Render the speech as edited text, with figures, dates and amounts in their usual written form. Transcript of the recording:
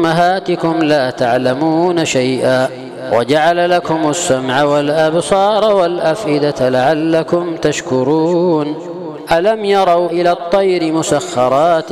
أمهاتكم لا تعلمون شيئا وجعل لكم السمع والأبصار والأفئدة لعلكم تشكرون. ألم يروا إلى الطير مسخرات